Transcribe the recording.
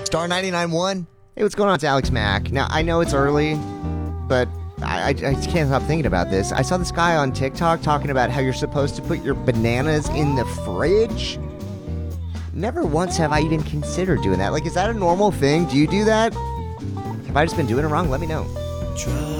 Star 99.1. Hey, what's going on? It's Alex Mack. Now, I know it's early, but I just can't stop thinking about this. I saw this guy on TikTok talking about how you're supposed to put your bananas in the fridge. Never once have I even considered doing that. Like, is that a normal thing? Do you do that? Have I just been doing it wrong? Let me know.